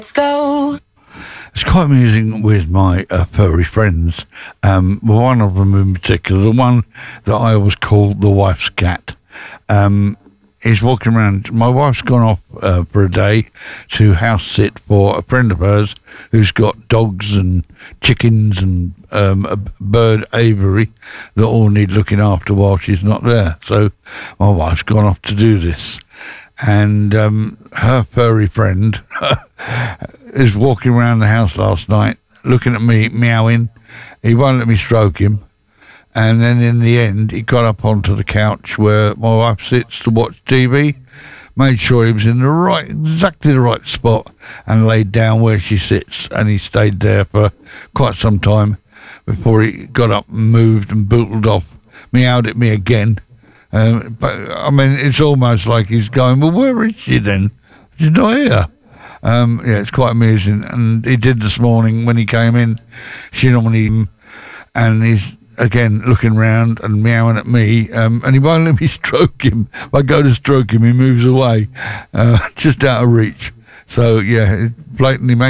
Let's go. It's quite amusing with my furry friends. One of them in particular, the one that I always call the wife's cat. He's walking around. My wife's gone off for a day to house sit for a friend of hers who's got dogs and chickens and a bird aviary that all need looking after while she's not there. So my wife's gone off to do this. And her furry friend is walking around the house last night, looking at me, meowing. He won't let me stroke him. And then in the end, he got up onto the couch where my wife sits to watch TV, made sure he was in exactly the right spot, and laid down where she sits. And he stayed there for quite some time before he got up and moved and bootled off, meowed at me again. But I mean, it's almost like he's going, well, where is she then? She's not here. Yeah, it's quite amusing. And he did this morning when he came in. She normally, and he's again looking round and meowing at me, and he won't let me stroke him. If I go to stroke him, he moves away, just out of reach. So yeah, it blatantly makes